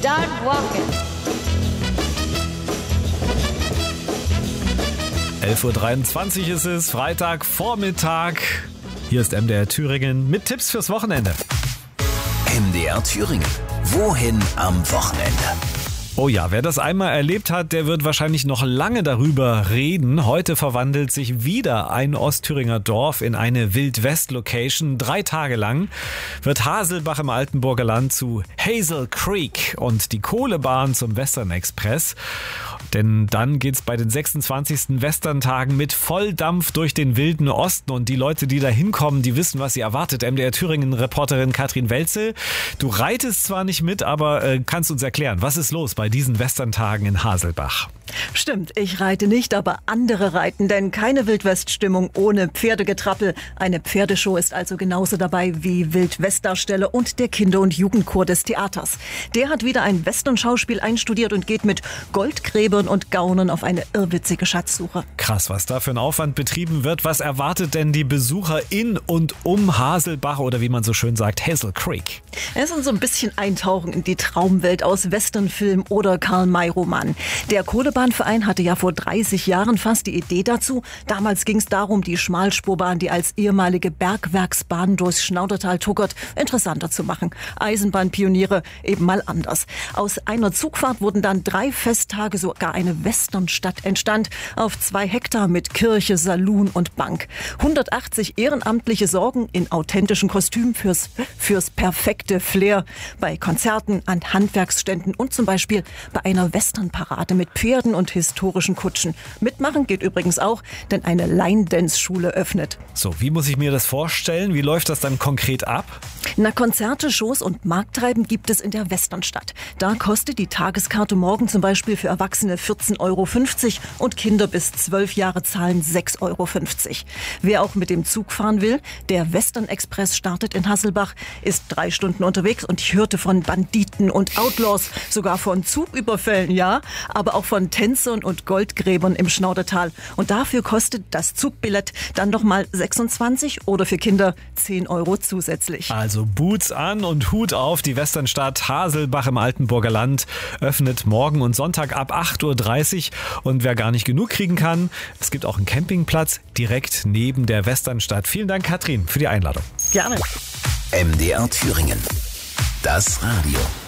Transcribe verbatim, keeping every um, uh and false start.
Start walking. elf Uhr dreiundzwanzig ist es, Freitagvormittag. Hier ist M D R Thüringen mit Tipps fürs Wochenende. M D R Thüringen. Wohin am Wochenende? Oh ja, wer das einmal erlebt hat, der wird wahrscheinlich noch lange darüber reden. Heute verwandelt sich wieder ein Ostthüringer Dorf in eine Wild-West-Location. Drei Tage lang wird Haselbach im Altenburger Land zu Hazel Creek und die Kohlebahn zum Western Express. Denn dann geht's bei den sechsundzwanzigsten Westerntagen mit Volldampf durch den wilden Osten. Und die Leute, die da hinkommen, die wissen, was sie erwartet. M D R Thüringen-Reporterin Katrin Welzel, du reitest zwar nicht mit, aber äh, kannst uns erklären, was ist los bei diesen Westerntagen in Haselbach? Stimmt, ich reite nicht, aber andere reiten, denn keine Wildwest-Stimmung ohne Pferdegetrappel. Eine Pferdeshow ist also genauso dabei wie Wildwest-Darsteller und der Kinder- und Jugendchor des Theaters. Der hat wieder ein Western-Schauspiel einstudiert und geht mit Goldgräbern und Gaunern auf eine irrwitzige Schatzsuche. Krass, was da für ein Aufwand betrieben wird. Was erwartet denn die Besucher in und um Haselbach oder wie man so schön sagt, Hazel Creek? Es ist so ein bisschen Eintauchen in die Traumwelt aus Westernfilm oder Karl-May-Roman. Der Kohlebahnverein hatte ja vor dreißig Jahren fast die Idee dazu. Damals ging es darum, die Schmalspurbahn, die als ehemalige Bergwerksbahn durchs Schnaudertal tuckert, interessanter zu machen. Eisenbahnpioniere eben mal anders. Aus einer Zugfahrt wurden dann drei Festtage, sogar eine Westernstadt entstand, auf zwei Hektar mit Kirche, Saloon und Bank. hundertachtzig Ehrenamtliche sorgen in authentischen Kostümen fürs, fürs perfekte Flair. Bei Konzerten, an Handwerksständen und zum Beispiel bei einer Westernparade mit Pferden und historischen Kutschen. Mitmachen geht übrigens auch, denn eine Line-Dance-Schule öffnet. So, wie muss ich mir das vorstellen? Wie läuft das dann konkret ab? Na, Konzerte, Shows und Markttreiben gibt es in der Westernstadt. Da kostet die Tageskarte morgen zum Beispiel für Erwachsene vierzehn Euro fünfzig und Kinder bis zwölf Jahre zahlen sechs Euro fünfzig. Wer auch mit dem Zug fahren will, der Western Express startet in Hasselbach, ist drei Stunden unterwegs und ich hörte von Banditen und Outlaws, sogar von Zugüberfällen, ja, aber auch von Tänzern und Goldgräbern im Schnaudertal. Und dafür kostet das Zugbillett dann nochmal sechsundzwanzig oder für Kinder zehn Euro zusätzlich. Also Boots an und Hut auf, die Westernstadt Haselbach im Altenburger Land öffnet morgen und Sonntag ab acht Uhr dreißig. Und wer gar nicht genug kriegen kann, es gibt auch einen Campingplatz direkt neben der Westernstadt. Vielen Dank, Katrin, für die Einladung. Gerne. M D R Thüringen. Das Radio.